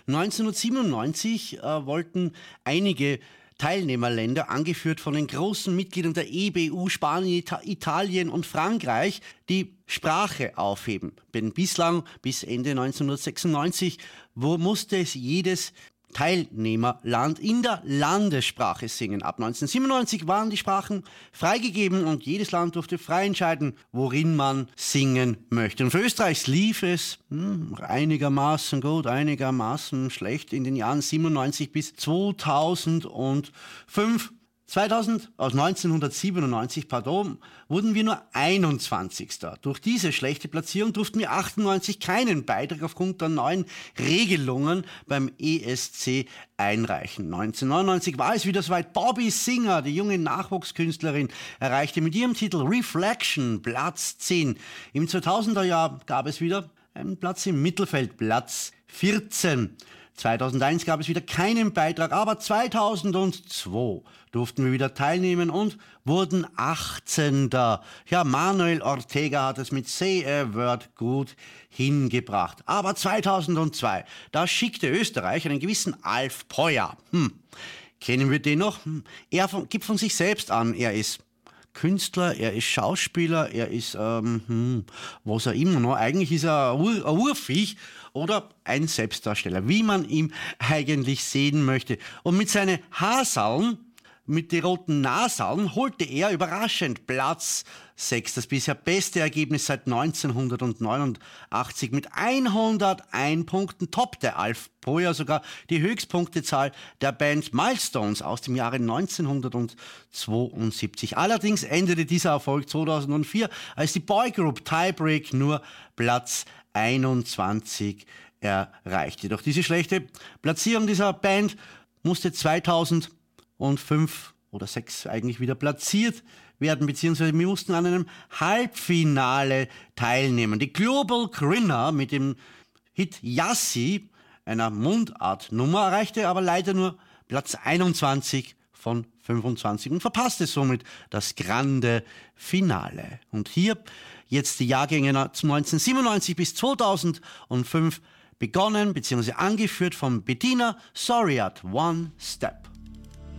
1997 wollten einige Teilnehmerländer, angeführt von den großen Mitgliedern der EBU, Spanien, Italien und Frankreich, die Sprache aufheben. Denn bislang, bis Ende 1996, musste es jedes Teilnehmerland in der Landessprache singen. Ab 1997 waren die Sprachen freigegeben und jedes Land durfte frei entscheiden, worin man singen möchte. Und für Österreich lief es einigermaßen gut, einigermaßen schlecht in den Jahren 97 bis 2005. 1997, wurden wir nur 21. Durch diese schlechte Platzierung durften wir 98 keinen Beitrag aufgrund der neuen Regelungen beim ESC einreichen. 1999 war es wieder soweit. Bobby Singer, die junge Nachwuchskünstlerin, erreichte mit ihrem Titel Reflection Platz 10. Im 2000er Jahr gab es wieder einen Platz im Mittelfeld, Platz 14. 2001 gab es wieder keinen Beitrag, aber 2002 durften wir wieder teilnehmen und wurden 18. Ja, Manuel Ortega hat es mit Say a Word gut hingebracht. Aber 2002, da schickte Österreich einen gewissen Alf Peuer. Kennen wir den noch? Er gibt von sich selbst an, er ist Künstler, er ist Schauspieler, er ist, was er immer noch, eigentlich ist er ein Urviech oder ein Selbstdarsteller, wie man ihn eigentlich sehen möchte. Und mit seinen Haarsallen, mit den roten Nasallen, holte er überraschend Platz 6. Das bisher beste Ergebnis seit 1989. Mit 101 Punkten toppte Alf Peuer sogar die Höchstpunktezahl der Band Milestones aus dem Jahre 1972. Allerdings endete dieser Erfolg 2004, als die Boygroup Tiebreak nur Platz 21 erreichte. Doch diese schlechte Platzierung dieser Band musste 2005 oder 2006 eigentlich wieder platziert werden, beziehungsweise wir mussten an einem Halbfinale teilnehmen. Die Global Grinner mit dem Hit Yassi, einer Mundartnummer, erreichte aber leider nur Platz 21 von 25 und verpasste somit das grande Finale. Und hier jetzt die Jahrgänge 1997 bis 2005 begonnen bzw. angeführt von Bettina Soriat, One Step.